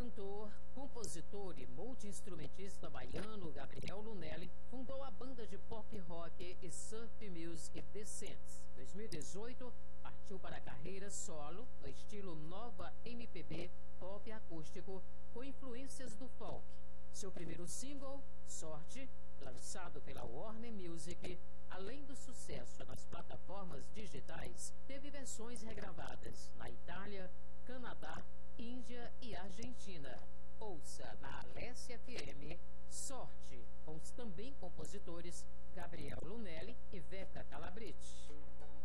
cantor, compositor e multi-instrumentista baiano Gabriel Lunelli fundou a banda de pop rock e surf music The Saints. Em 2018, partiu para a carreira solo no estilo nova MPB pop acústico com influências do folk. Seu primeiro single, Sorte, lançado pela Warner Music, além do sucesso nas plataformas digitais, teve versões regravadas na Itália, Canadá, Índia e Argentina. Ouça na Alessia FM Sorte, com os também compositores Gabriel Lunelli e Veca Calabrete.